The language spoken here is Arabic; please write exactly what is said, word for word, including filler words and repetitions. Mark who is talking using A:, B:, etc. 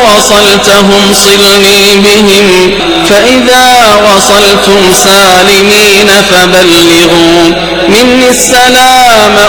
A: وصلتهم صلني بهم، فإذا وصلتم سالمين فبلغوا مني السلام